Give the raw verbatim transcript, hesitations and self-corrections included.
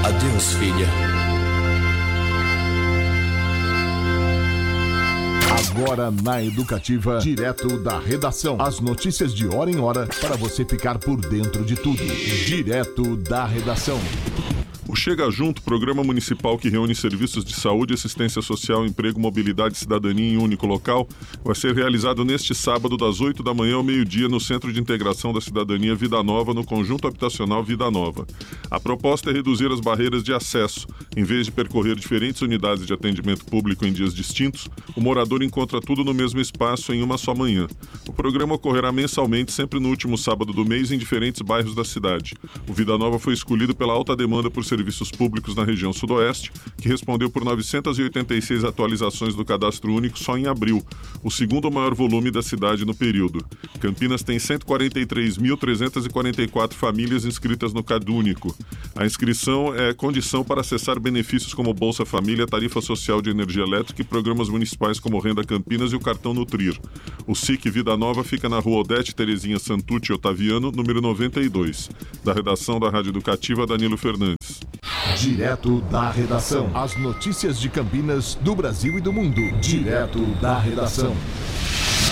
Adeus, filha. Agora na Educativa, direto da redação. As notícias de hora em hora para você ficar por dentro de tudo. Direto da redação. O Chega Junto, programa municipal que reúne serviços de saúde, assistência social, emprego, mobilidade e cidadania em um único local, vai ser realizado neste sábado das oito da manhã ao meio-dia no Centro de Integração da Cidadania Vida Nova, no Conjunto Habitacional Vida Nova. A proposta é reduzir as barreiras de acesso. Em vez de percorrer diferentes unidades de atendimento público em dias distintos, o morador encontra tudo no mesmo espaço em uma só manhã. O programa ocorrerá mensalmente, sempre no último sábado do mês, em diferentes bairros da cidade. O Vida Nova foi escolhido pela alta demanda por serviços públicos na região sudoeste, que respondeu por novecentas e oitenta e seis atualizações do cadastro único só em abril, o segundo maior volume da cidade no período. Campinas tem cento e quarenta e três mil trezentas e quarenta e quatro famílias inscritas no CadÚnico. A inscrição é condição para acessar benefícios como Bolsa Família, tarifa social de energia elétrica e programas municipais como Renda Campinas e o Cartão Nutrir. O S I C Vida Nova fica na rua Odete Terezinha Santucci Otaviano, número noventa e dois. Da redação da Rádio Educativa, Danilo Fernandes. Direto da redação. As notícias de Campinas, do Brasil e do mundo. Direto da redação.